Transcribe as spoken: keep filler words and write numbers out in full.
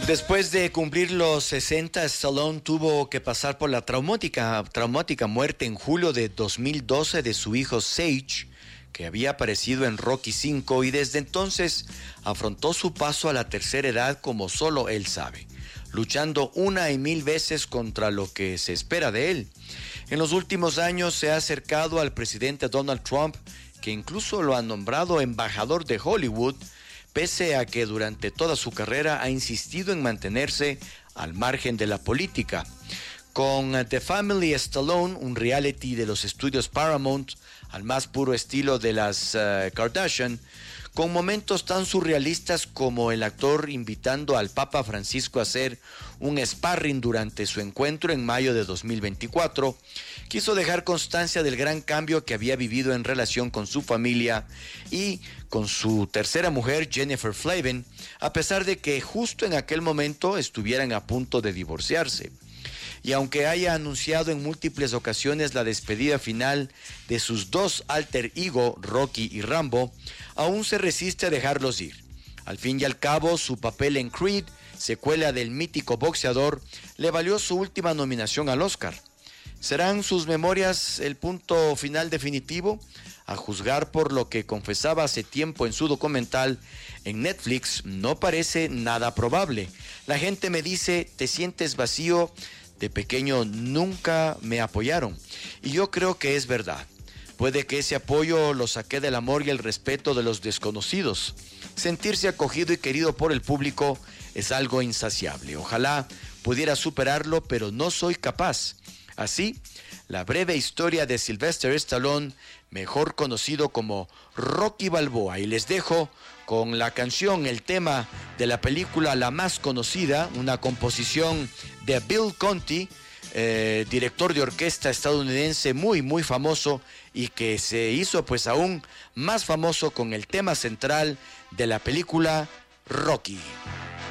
Después de cumplir los sesenta, Stallone tuvo que pasar por la traumática, traumática muerte en julio de dos mil doce de su hijo Sage, que había aparecido en Rocky cinco, y desde entonces afrontó su paso a la tercera edad como solo él sabe, luchando una y mil veces contra lo que se espera de él. En los últimos años se ha acercado al presidente Donald Trump, que incluso lo ha nombrado embajador de Hollywood, pese a que durante toda su carrera ha insistido en mantenerse al margen de la política. Con The Family Stallone, un reality de los estudios Paramount, al más puro estilo de las uh, Kardashian, con momentos tan surrealistas como el actor invitando al Papa Francisco a hacer un sparring durante su encuentro en mayo de dos mil veinticuatro, quiso dejar constancia del gran cambio que había vivido en relación con su familia y con su tercera mujer, Jennifer Flavin, a pesar de que justo en aquel momento estuvieran a punto de divorciarse. Y aunque haya anunciado en múltiples ocasiones la despedida final de sus dos alter ego, Rocky y Rambo, aún se resiste a dejarlos ir. Al fin y al cabo, su papel en Creed, secuela del mítico boxeador, le valió su última nominación al Oscar. ¿Serán sus memorias el punto final definitivo? A juzgar por lo que confesaba hace tiempo en su documental en Netflix, no parece nada probable. La gente me dice, ¿te sientes vacío? De pequeño nunca me apoyaron, y yo creo que es verdad. Puede que ese apoyo lo saqué del amor y el respeto de los desconocidos. Sentirse acogido y querido por el público es algo insaciable. Ojalá pudiera superarlo, pero no soy capaz. Así, la breve historia de Sylvester Stallone, mejor conocido como Rocky Balboa. Y les dejo con la canción, el tema de la película la más conocida, una composición de Bill Conti, eh, director de orquesta estadounidense muy muy famoso, y que se hizo pues aún más famoso con el tema central de la película Rocky.